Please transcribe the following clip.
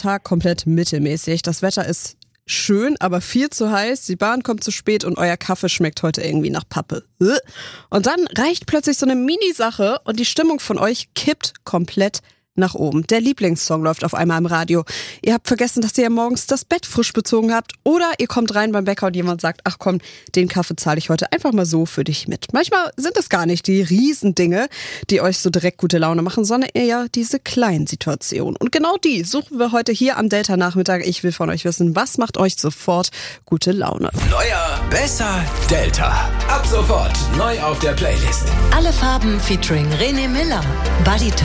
Tag komplett mittelmäßig. Das Wetter ist schön, aber viel zu heiß. Die Bahn kommt zu spät und euer Kaffee schmeckt heute irgendwie nach Pappe. Und dann reicht plötzlich so eine Mini-Sache und die Stimmung von euch kippt komplett nach oben. Der Lieblingssong läuft auf einmal im Radio. Ihr habt vergessen, dass ihr morgens das Bett frisch bezogen habt. Oder ihr kommt rein beim Bäcker und jemand sagt, ach komm, den Kaffee zahle ich heute einfach mal so für dich mit. Manchmal sind es gar nicht die Riesendinge, die euch so direkt gute Laune machen, sondern eher diese kleinen Situationen. Und genau die suchen wir heute hier am Delta-Nachmittag. Ich will von euch wissen, was macht euch sofort gute Laune? Neuer, besser, Delta. Ab sofort neu auf der Playlist. Alle Farben featuring René Miller. Bodytouch.